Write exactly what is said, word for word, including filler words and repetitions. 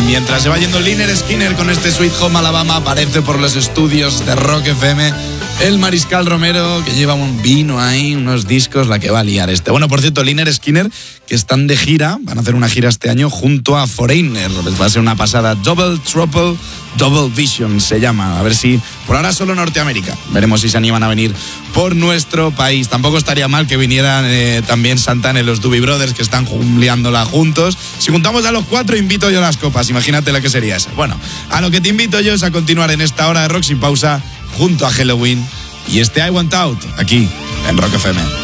mientras se va yendo Lynyrd Skynyrd con este Sweet Home Alabama, aparece por los estudios de Rock F M el Mariscal Romero, que lleva un vino ahí, unos discos, la que va a liar este. Bueno, por cierto, Lynyrd Skynyrd, que están de gira, van a hacer una gira este año junto a Foreigner. Les va a ser una pasada. Double Trouble, Double Vision se llama. A ver si, por ahora solo Norteamérica. Veremos si se animan a venir por nuestro país. Tampoco estaría mal que vinieran eh, también Santana y los Doobie Brothers, que están liándola juntos. Si juntamos a los cuatro, invito yo a las copas. Imagínate la que sería esa. Bueno, a lo que te invito yo es a continuar en esta hora de Rock Sin Pausa junto a Helloween y este I Want Out aquí en Rock F M.